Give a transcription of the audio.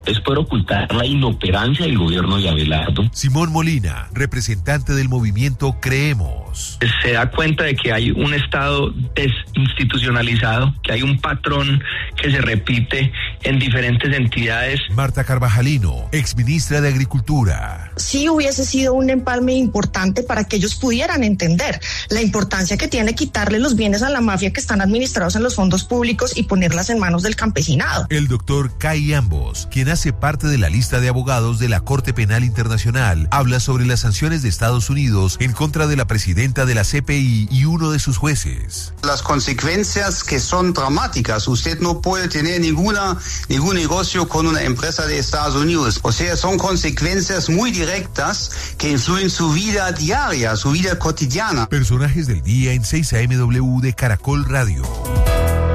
Es por ocultar la inoperancia del gobierno de Abelardo. Simón Molina, representante del movimiento Creemos. Se da cuenta de que hay un Estado desinstitucionalizado, que hay un patrón que se repite en diferentes entidades. Marta Carvajalino, exministra de Agricultura. Sí hubiese sido un empalme importante para que ellos pudieran entender la importancia que tiene quitarle los bienes a la mafia que están administrados en los fondos públicos y ponerlas en manos del campesinado. El doctor Kai Ambos, quien hace parte de la lista de abogados de la Corte Penal Internacional, habla sobre las sanciones de Estados Unidos en contra de la presidenta de la CPI y uno de sus jueces. Las consecuencias que son dramáticas. Usted no puede tener ningún negocio con una empresa de Estados Unidos. O sea, son consecuencias muy directas que influyen su vida diaria, su vida cotidiana. Personajes del día en 6 AMW de Caracol Radio.